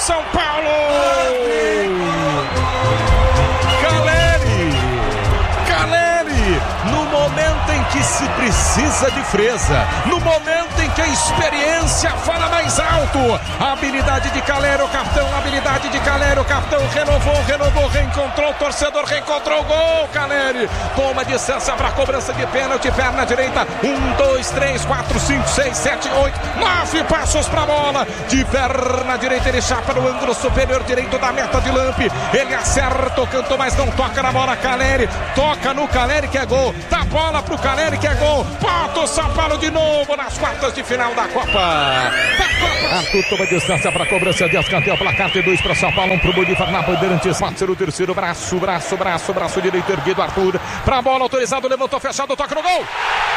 São Paulo! Caleri, no momento em que se precisa de frieza, no momento em que a experiência fala mais alto, a habilidade de Caleri, o capitão, a habilidade de Caleri, o capitão renovou, reencontrou o torcedor, reencontrou o gol, Caleri, toma distância para a cobrança de pênalti, perna direita, 1, 2, 3, 4, 5, 6, 7, 8, 9 passos para a bola, de perna direita ele chapa no ângulo superior direito da meta de Lampe, ele acerta o canto, mas não toca na bola, Caleri, toca no Caleri que é gol, dá bola pro Caleri que é gol, bota o São Paulo de novo nas quartas de final da Copa. Arthur toma distância para a cobrança de escanteio, placar de 2 para São Paulo, 1 pro Bolívar na Bandeirantes, pode ser o terceiro, braço direito erguido, Arthur, pra bola autorizado, levantou fechado, toca no gol.